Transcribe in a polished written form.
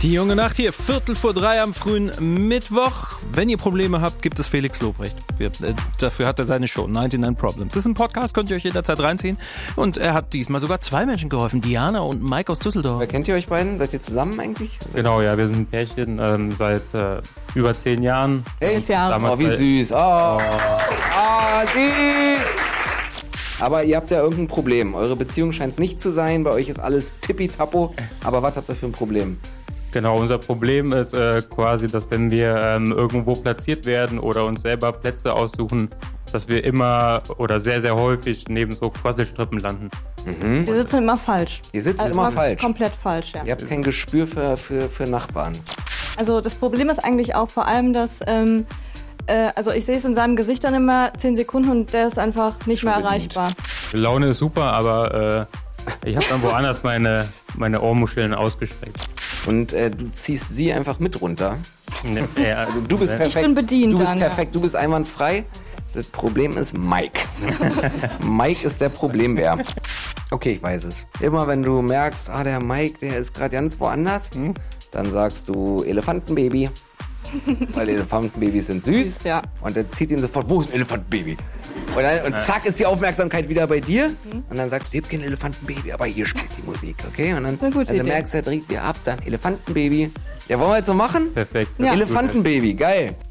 Die junge Nacht hier, 2:45 am frühen Mittwoch. Wenn ihr Probleme habt, gibt es Felix Lobrecht. Dafür hat er seine Show, 99 Problems. Das ist ein Podcast, könnt ihr euch jederzeit reinziehen. Und er hat diesmal sogar 2 Menschen geholfen, Diana und Mike aus Düsseldorf. Kennt ihr euch beiden? Seid ihr zusammen eigentlich? Genau, ja, wir sind ein Pärchen seit über 10 Jahren. 11 Jahre? Oh, wie süß. Süß. Aber ihr habt ja irgendein Problem. Eure Beziehung scheint es nicht zu sein. Bei euch ist alles tippitappo. Aber was habt ihr für ein Problem? Genau, unser Problem ist quasi, dass wenn wir irgendwo platziert werden oder uns selber Plätze aussuchen, dass wir immer oder sehr, sehr häufig neben so Quasselstrippen landen. Mhm. Wir sitzen immer falsch. Ihr sitzt immer falsch? Komplett falsch, ja. Ihr habt kein Gespür für Nachbarn. Also das Problem ist eigentlich auch vor allem, dass... also ich sehe es in seinem Gesicht dann immer 10 Sekunden und der ist einfach nicht mehr erreichbar. Die Laune ist super, aber ich habe dann woanders meine Ohrmuscheln ausgestreckt. Und du ziehst sie einfach mit runter. Ja, also du bist perfekt. Ich bin bedient. Du bist dann, perfekt, Du bist einwandfrei. Das Problem ist Mike. Mike ist der Problembär. Okay, ich weiß es. Immer wenn du merkst, der Mike, der ist gerade ganz woanders, dann sagst du Elefantenbaby. Weil Elefantenbabys sind süß. Ja. Und dann zieht ihn sofort, wo ist ein Elefantenbaby? Und zack ist die Aufmerksamkeit wieder bei dir. Und dann sagst du, ich hab kein Elefantenbaby, aber hier spielt die Musik, okay? Und dann, merkst du, er dreht dir ab, dann Elefantenbaby. Ja, wollen wir jetzt so machen? Perfekt. Ja. Elefantenbaby, geil.